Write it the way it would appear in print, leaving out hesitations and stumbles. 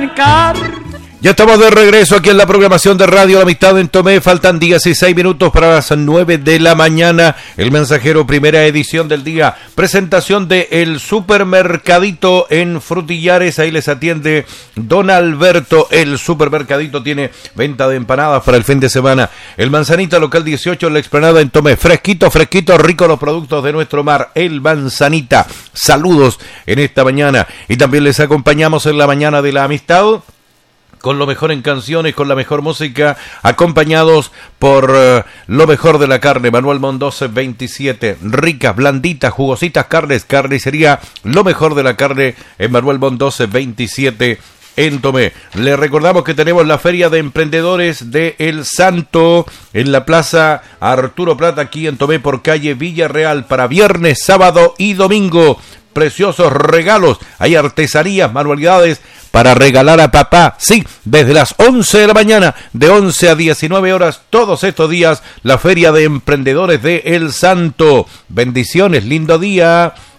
arrancar. Ya estamos de regreso aquí en la programación de Radio La Amistad en Tomé. Faltan 16 minutos para las 9 de la mañana. El Mensajero, primera edición del día. Presentación de El Supermercadito en Frutillares. Ahí les atiende Don Alberto. El Supermercadito tiene venta de empanadas para el fin de semana. El Manzanita, local 18, en la Explanada en Tomé. Fresquito, fresquito, rico los productos de nuestro mar. El Manzanita. Saludos en esta mañana. Y también les acompañamos en la mañana de la amistad, con lo mejor en canciones, con la mejor música, acompañados por lo mejor de la carne. Manuel Mondoza 27, ricas, blanditas, jugositas carnes, carnicería, lo mejor de la carne en Manuel Mondoza 27 en Tomé. Le recordamos que tenemos la Feria de Emprendedores de El Santo en la Plaza Arturo Prat, aquí en Tomé, por calle Villarreal, para viernes, sábado y domingo. Preciosos regalos, hay artesanías, manualidades para regalar a papá. Sí, desde las 11 de la mañana, de 11 a 19 horas, todos estos días, la Feria de Emprendedores de El Santo. Bendiciones, lindo día.